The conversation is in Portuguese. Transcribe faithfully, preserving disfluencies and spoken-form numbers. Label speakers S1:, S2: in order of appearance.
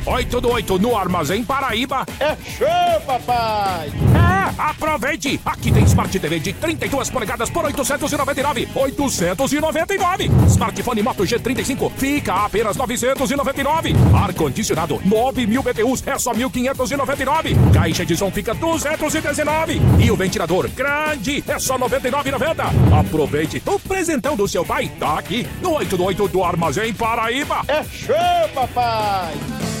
S1: oito do oito no Armazém Paraíba.
S2: É show, papai!
S1: É, aproveite! Aqui tem Smart T V de trinta e duas polegadas por oitocentos e noventa e nove. oitocentos e noventa e nove. Smartphone Moto G trinta e cinco fica a apenas novecentos e noventa e nove. Ar-condicionado nove mil B T Us é só mil quinhentos e noventa e nove. Caixa de som fica duzentos e dezenove. E o ventilador grande é só noventa e nove reais e noventa centavos. Aproveite! O presentão do seu pai tá aqui no oito do oito do Armazém Paraíba.
S2: É show, papai!